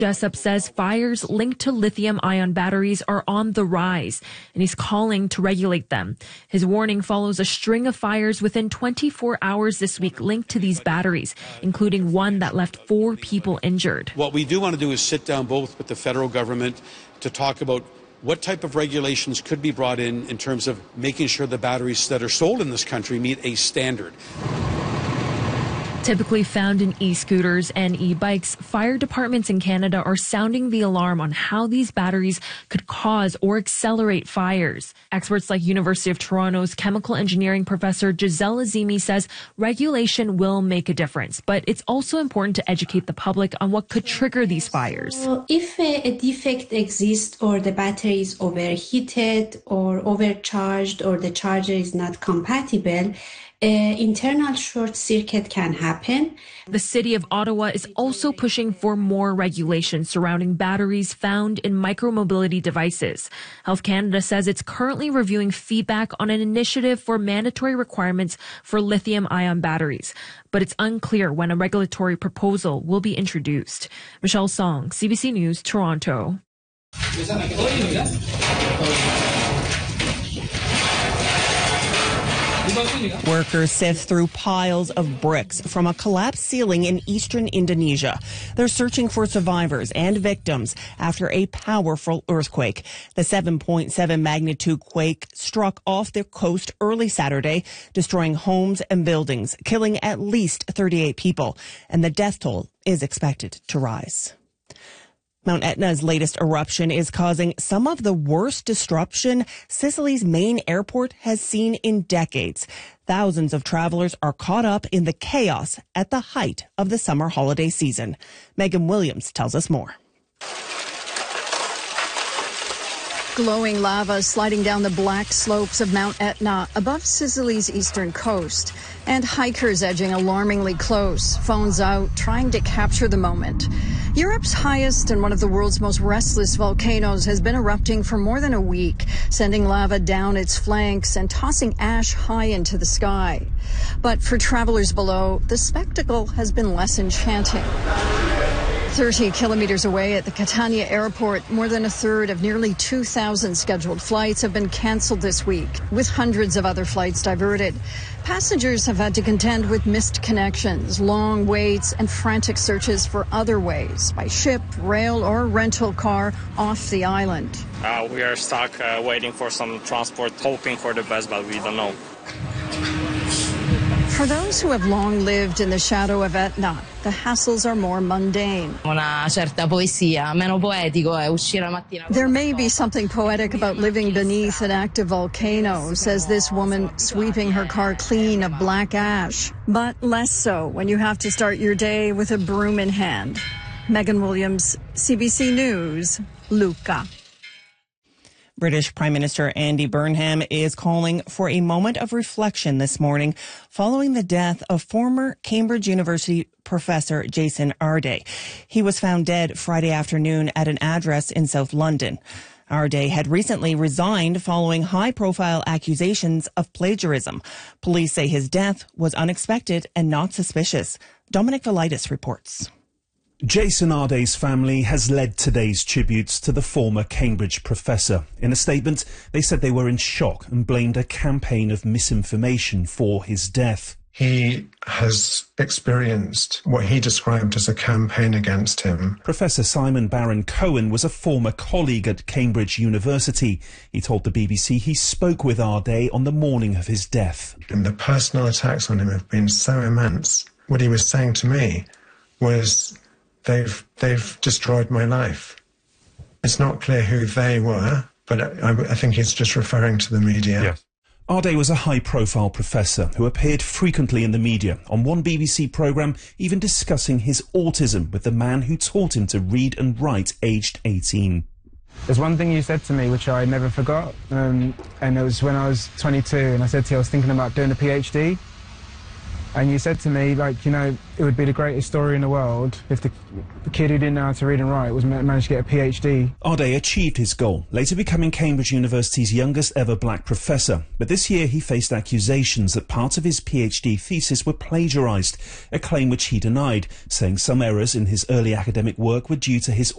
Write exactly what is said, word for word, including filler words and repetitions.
Jessup says fires linked to lithium-ion batteries are on the rise, and he's calling to regulate them. His warning follows a string of fires within twenty-four hours this week linked to these batteries, including one that left four people injured. What we do want to do is sit down both with the federal government to talk about what type of regulations could be brought in in terms of making sure the batteries that are sold in this country meet a standard. Typically found in e-scooters and e-bikes, fire departments in Canada are sounding the alarm on how these batteries could cause or accelerate fires. Experts like University of Toronto's chemical engineering professor Giselle Azimi says regulation will make a difference, but it's also important to educate the public on what could trigger these fires. So if a, a defect exists or the battery is overheated or overcharged or the charger is not compatible, Uh, internal short circuit can happen. The city of Ottawa is also pushing for more regulations surrounding batteries found in micromobility devices. Health Canada says it's currently reviewing feedback on an initiative for mandatory requirements for lithium-ion batteries, but it's unclear when a regulatory proposal will be introduced. Michelle Song, C B C News, Toronto. Workers sift through piles of bricks from a collapsed ceiling in eastern Indonesia. They're searching for survivors and victims after a powerful earthquake. The seven point seven magnitude quake struck off the coast early Saturday, destroying homes and buildings, killing at least thirty-eight people, and the death toll is expected to rise. Mount Etna's latest eruption is causing some of the worst disruption Sicily's main airport has seen in decades. Thousands of travelers are caught up in the chaos at the height of the summer holiday season. Megan Williams tells us more. Glowing lava sliding down the black slopes of Mount Etna above Sicily's eastern coast, and hikers edging alarmingly close, phones out, trying to capture the moment. Europe's highest and one of the world's most restless volcanoes has been erupting for more than a week, sending lava down its flanks and tossing ash high into the sky. But for travelers below, the spectacle has been less enchanting. thirty kilometers away at the Catania airport, more than a third of nearly two thousand scheduled flights have been canceled this week, with hundreds of other flights diverted. Passengers have had to contend with missed connections, long waits, and frantic searches for other ways, by ship, rail, or rental car off the island. Uh, we are stuck uh, waiting for some transport, hoping for the best, but we don't know. For those who have long lived in the shadow of Etna, the hassles are more mundane. There may be something poetic about living beneath an active volcano, says this woman sweeping her car clean of black ash. But less so when you have to start your day with a broom in hand. Megan Williams, C B C News, Lucca. British Prime Minister Andy Burnham is calling for a moment of reflection this morning following the death of former Cambridge University professor Jason Arday. He was found dead Friday afternoon at an address in South London. Arday had recently resigned following high-profile accusations of plagiarism. Police say his death was unexpected and not suspicious. Dominic Velitis reports. Jason Arday's family has led today's tributes to the former Cambridge professor. In a statement, they said they were in shock and blamed a campaign of misinformation for his death. He has experienced what he described as a campaign against him. Professor Simon Baron-Cohen was a former colleague at Cambridge University. He told the B B C he spoke with Arday on the morning of his death. And the personal attacks on him have been so immense. What he was saying to me was, They've they've destroyed my life. It's not clear who they were, but I, I think he's just referring to the media. Yes. Arday was a high-profile professor who appeared frequently in the media, on one B B C programme even discussing his autism with the man who taught him to read and write aged eighteen. There's one thing you said to me which I never forgot, um, and it was when I was twenty-two, and I said to you I was thinking about doing a PhD. And you said to me, like, you know, it would be the greatest story in the world if the, the kid who didn't know how to read and write was managed to get a PhD. Arday achieved his goal, later becoming Cambridge University's youngest ever black professor. But this year he faced accusations that parts of his PhD thesis were plagiarised, a claim which he denied, saying some errors in his early academic work were due to his